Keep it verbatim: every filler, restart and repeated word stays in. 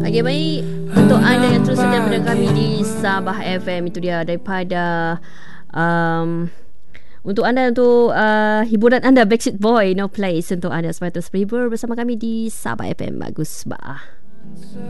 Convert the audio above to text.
Okay, baik. Untuk anda yang terus setia mendengar kami di Sabah F M, itu dia daripada um, untuk anda, untuk uh, hiburan anda, Backstreet Boy, No Place untuk anda, supaya terus berhibur bersama kami di Sabah F M. Bagus bah.